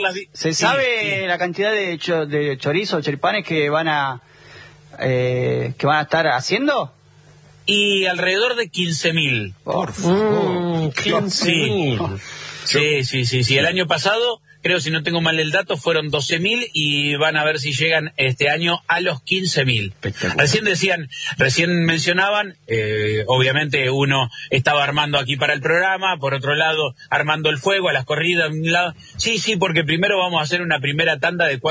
¿Se sabe la cantidad de chorizo o choripanes que van a estar haciendo? Y alrededor de 15.000. Por favor. 15.000. Sí. El año pasado, creo, si no tengo mal el dato, fueron 12.000 y van a ver si llegan este año a los 15.000. Recién mencionaban, obviamente uno estaba armando aquí para el programa, por otro lado armando el fuego a las corridas, de un lado. Sí, porque primero vamos a hacer una primera tanda de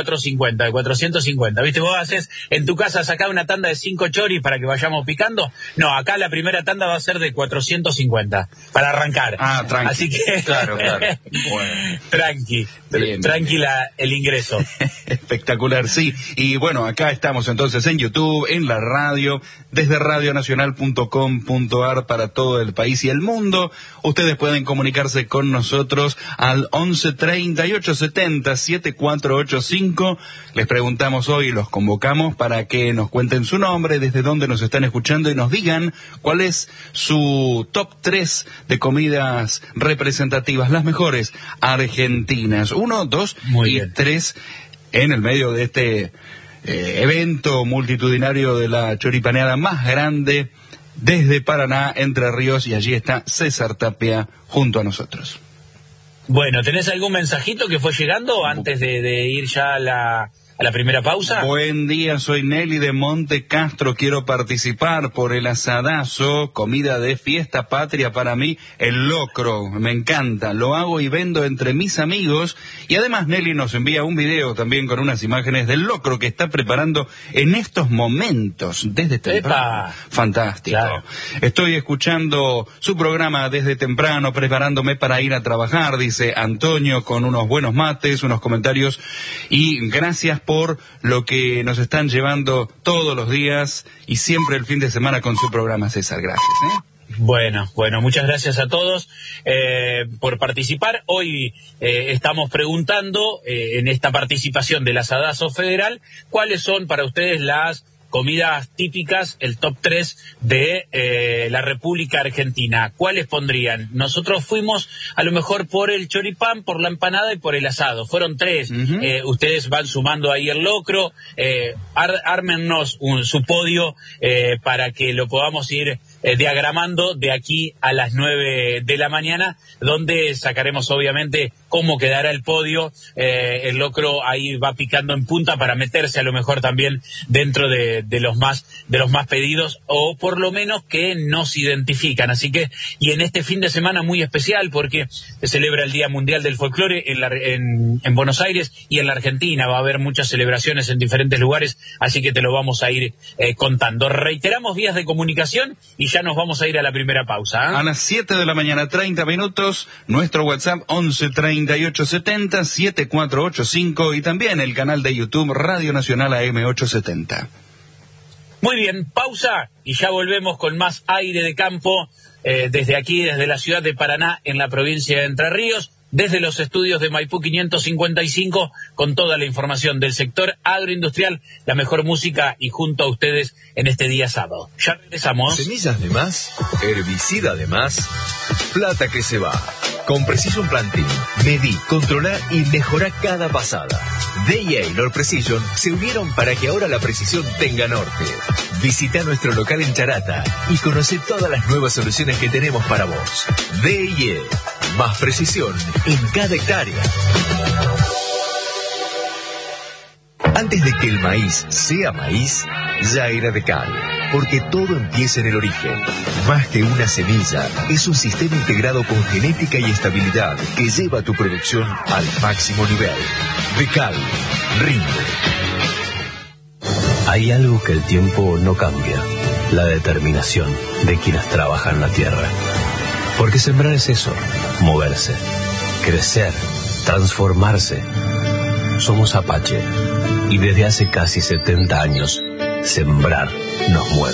450, ¿viste? Vos haces en tu casa, sacá una tanda de 5 choris para que vayamos picando. No, acá la primera tanda va a ser de 450 para arrancar. Tranqui. Así que claro. Bueno. Tranqui. Bien. Tranquila el ingreso. Espectacular, sí. Y bueno, acá estamos entonces en YouTube, en la radio, desde radionacional.com.ar para todo el país y el mundo. Ustedes pueden comunicarse con nosotros al 11 38 70 7485. Les preguntamos hoy, los convocamos para que nos cuenten su nombre, desde dónde nos están escuchando y nos digan cuál es su top 3 de comidas representativas, las mejores argentinas. 1, 2 y 3 en el medio de este evento multitudinario de la choripaneada más grande desde Paraná, Entre Ríos, y allí está César Tapia junto a nosotros. Bueno, ¿tenés algún mensajito que fue llegando antes de ir ya a la primera pausa? Buen día, soy Nelly de Monte Castro, quiero participar por el asadazo, comida de fiesta patria para mí, el locro, me encanta, lo hago y vendo entre mis amigos, y además Nelly nos envía un video también con unas imágenes del locro que está preparando en estos momentos, desde temprano. ¡Epa! Fantástico. Claro. Estoy escuchando su programa desde temprano, preparándome para ir a trabajar, dice Antonio, con unos buenos mates, unos comentarios, y gracias por lo que nos están llevando todos los días y siempre el fin de semana con su programa, César. Gracias. Bueno, muchas gracias a todos por participar. Hoy estamos preguntando en esta participación del Asadazo Federal, ¿cuáles son para ustedes las comidas típicas, el top 3 de la República Argentina? ¿Cuáles pondrían? Nosotros fuimos a lo mejor por el choripán, por la empanada y por el asado. Fueron 3. Ustedes van sumando ahí el locro. Ármennos su podio para que lo podamos ir diagramando de aquí a las 9 de la mañana, donde sacaremos obviamente cómo quedará el podio. El locro ahí va picando en punta para meterse a lo mejor también dentro de los más pedidos, o por lo menos que nos identifican. Así que, y en este fin de semana muy especial, porque se celebra el Día Mundial del Folclore en Buenos Aires y en la Argentina. Va a haber muchas celebraciones en diferentes lugares, así que te lo vamos a ir contando. Reiteramos vías de comunicación y ya nos vamos a ir a la primera pausa. A las 7 de la mañana, 30 minutos, nuestro WhatsApp 11 38 70 7485 y también el canal de YouTube Radio Nacional AM 870. Muy bien, pausa y ya volvemos con más aire de campo desde aquí, desde la ciudad de Paraná, en la provincia de Entre Ríos, desde los estudios de Maipú 555, con toda la información del sector agroindustrial, la mejor música y junto a ustedes en este día sábado. Ya regresamos. Semillas de más, herbicida de más, plata que se va. Con Precision Planting, medí, controlá y mejorá cada pasada. DIA y Nord Precision se unieron para que ahora la precisión tenga norte. Visita nuestro local en Charata y conoce todas las nuevas soluciones que tenemos para vos. DIA, más precisión en cada hectárea. Antes de que el maíz sea maíz, ya era Decal, porque todo empieza en el origen. Más que una semilla, es un sistema integrado con genética y estabilidad que lleva tu producción al máximo nivel. Decal, rinde. Hay algo que el tiempo no cambia: la determinación de quienes trabajan la tierra. Porque sembrar es eso, moverse, crecer, transformarse. Somos Apache, y desde hace casi 70 años, sembrar nos mueve.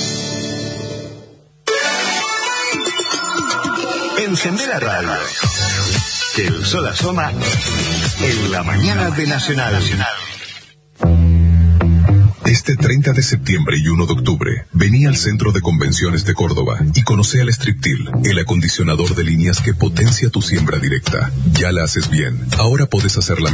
Encendé la radio, que el sol asoma en la mañana de Nacional. Este 30 de septiembre y 1 de octubre, vení al Centro de Convenciones de Córdoba y conoce al Striptil, el acondicionador de líneas que potencia tu siembra directa. Ya la haces bien, ahora podés hacerla